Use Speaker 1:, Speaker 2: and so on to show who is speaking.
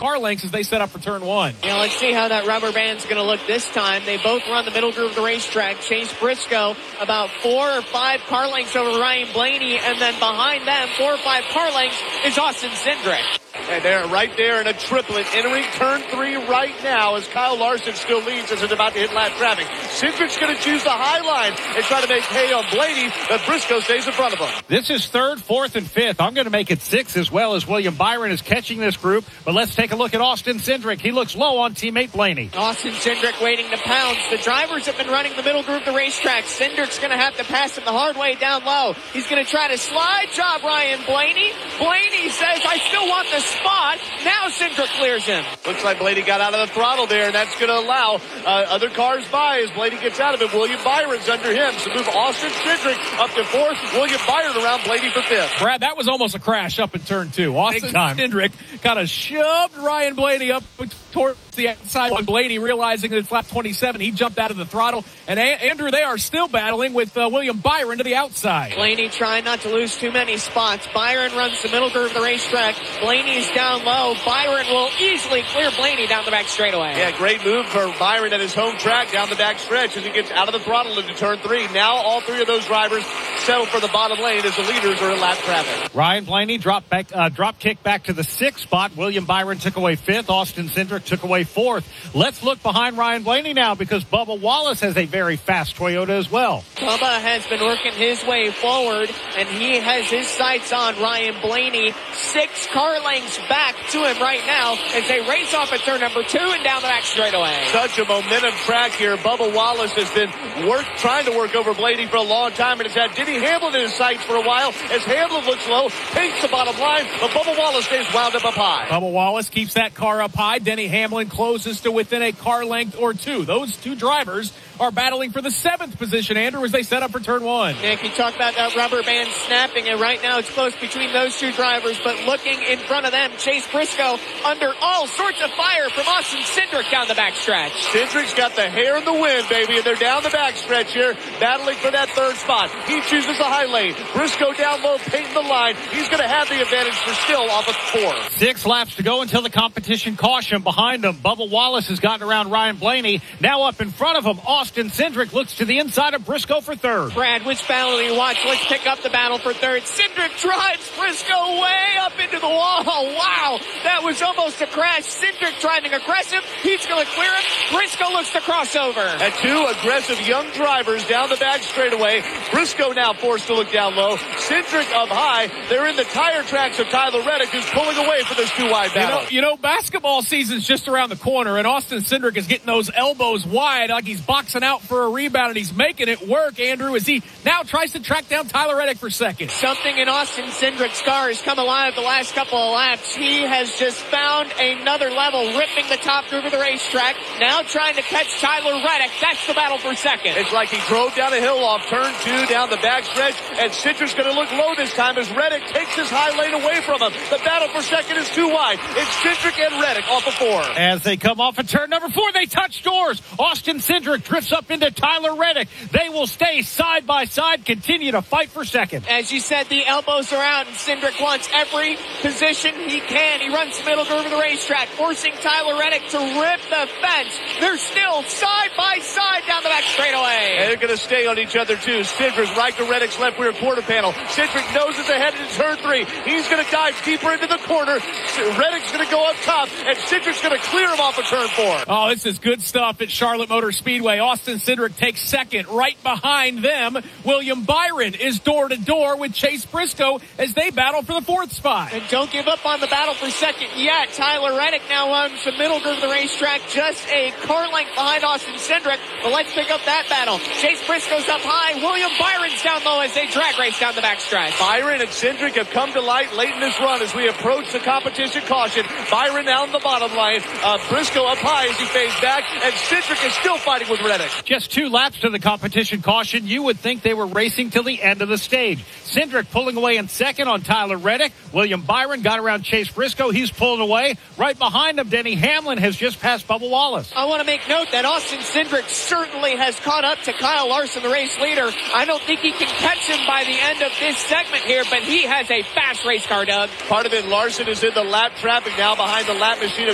Speaker 1: car lengths as they set up for turn one.
Speaker 2: Yeah, let's see how that rubber band's going to look this time. They both run the middle groove of the racetrack. Chase Briscoe about 4 or 5 car lengths over Ryan Blaney, and then behind them, 4 or 5 car lengths is Austin Cindric.
Speaker 3: And they're right there in a triplet, entering turn 3 right now as Kyle Larson still leads as it's about to hit lap traffic. Cindric's going to choose the high line and try to make hay on Blaney, but Briscoe stays in front of him.
Speaker 1: This is 3rd, 4th, and 5th. I'm going to make it 6 as well as William Byron is catching this group. But let's take a look at Austin Cindric. He looks low on teammate Blaney.
Speaker 2: Austin Cindric waiting to pounce. The drivers have been running the middle groove of the racetrack. Cindric's going to have to pass him the hard way down low. He's going to try to slide job Ryan Blaney. Blaney says, I still want the spot. Now Cindric clears him.
Speaker 3: Looks like Blaney got out of the throttle there, and that's going to allow other cars by as Blaney gets out of it. William Byron's under him. So move Austin Cindric up to 4th. William Byron around Blaney for 5th.
Speaker 1: Brad, that was almost a crash up in turn 2. Austin Cindric kind of shoved Ryan Blaney up towards the outside. When Blaney realizing that it's lap 27, he jumped out of the throttle. And Andrew, they are still battling with William Byron to the outside.
Speaker 2: Blaney trying not to lose too many spots. Byron runs the middle groove of the racetrack. Blaney's down low. Byron will easily clear Blaney down the back straightaway.
Speaker 3: Yeah, great move for Byron at his home track down the back stretch as he gets out of the throttle into turn 3. Now all 3 of those drivers settle for the bottom lane as the leaders are in lap traffic.
Speaker 1: Ryan Blaney drop kick back to the 6th spot. William Byron took away 5th. Austin Cindric took away 4th. Let's look behind Ryan Blaney now because Bubba Wallace has a very fast Toyota as well.
Speaker 2: Bubba has been working his way forward, and he has his sights on Ryan Blaney. 6 car lengths back to him right now as they race off at turn number 2 and down the back straightaway.
Speaker 3: Such a momentum track here. Bubba Wallace has been trying to work over Blaney for a long time and has had Denny Hamlin in his sights for a while as Hamlin looks low, paints the bottom line, but Bubba Wallace stays wound up high.
Speaker 1: Bubba Wallace keeps that car up high. Denny Hamlin closes to within a car length or 2. Those 2 drivers are battling for the 7th position, Andrew, as they set up for turn 1.
Speaker 2: Nick, you talked about that rubber band snapping, and right now it's close between those 2 drivers, but looking in front of them, Chase Briscoe under all sorts of fire from Austin Cindric down the backstretch.
Speaker 3: Cindric's got the hair in the wind, baby, and they're down the backstretch here, battling for that 3rd spot. He chooses the high lane. Briscoe down low, painting the line. He's going to have the advantage for still off of 4.
Speaker 1: 6 laps to go until the competition caution. Behind him, Bubba Wallace has gotten around Ryan Blaney. Now up in front of him, Austin Cindric looks to the inside of Briscoe for 3rd.
Speaker 2: Brad, which battle do you watch? Let's pick up the battle for 3rd. Cindric drives Briscoe way up into the wall. Wow, that was almost a crash. Cindric driving aggressive. He's going to clear him. Briscoe looks to cross over.
Speaker 3: And 2 aggressive young drivers down the back straightaway. Briscoe now forced to look down low. Cindric up high. They're in the tire tracks of Tyler Reddick, who's pulling away for this 2-wide battle.
Speaker 1: You know, basketball season's just around the corner, and Austin Cindric is getting those elbows wide like he's boxing out for a rebound, and he's making it work, Andrew, as he now tries to track down Tyler Reddick for 2nd.
Speaker 2: Something in Austin Cindric's car has come alive the last couple of laps. He has just found another level, ripping the top groove of the racetrack. Now trying to catch Tyler Reddick. That's the battle for 2nd.
Speaker 3: It's like he drove down a hill off turn 2 down the backstretch, and Cindric's going to look low this time as Reddick takes his high lane away from him. The battle for 2nd is 2 wide. It's Cindric and Reddick off of 4.
Speaker 1: As they come off of turn number 4, they touch doors. Austin Cindric drifts up into Tyler Reddick. They will stay side by side, continue to fight for 2nd.
Speaker 2: As you said, the elbows are out, and Cindric wants every position he can. He runs the middle groove of the racetrack, forcing Tyler Reddick to rip the fence. They're still side by side down the back straightaway.
Speaker 3: And they're going to stay on each other, too. Cindric's right to Reddick's left rear quarter panel. Cindric knows it's ahead into turn 3. He's going to dive deeper into the corner. Reddick's going to go up top, and Cindric's going to clear him off of turn 4.
Speaker 1: Oh, this is good stuff at Charlotte Motor Speedway. Austin Cindric takes 2nd. Right behind them, William Byron is door to door with Chase Briscoe as they battle for the 4th spot.
Speaker 2: And don't give up on the battle for 2nd yet. Tyler Reddick now runs the middle groove of the racetrack, just a car length behind Austin Cindric. But let's pick up that battle. Chase Briscoe's up high. William Byron's down low as they drag race down the backstretch.
Speaker 3: Byron and Cindric have come to light late in this run as we approach the competition caution. Byron down the bottom line. Briscoe up high as he fades back, and Cindric is still fighting with Reddick.
Speaker 1: Just 2 laps to the competition caution. You would think they were racing till the end of the stage. Cindric pulling away in 2nd on Tyler Reddick. William Byron got around Chase Briscoe. He's pulling away. Right behind him, Denny Hamlin has just passed Bubba Wallace.
Speaker 2: I want to make note that Austin Cindric certainly has caught up to Kyle Larson, the race leader. I don't think he can catch him by the end of this segment here, but he has a fast race car, Doug.
Speaker 3: Part of it, Larson is in the lap traffic now behind the lap machine of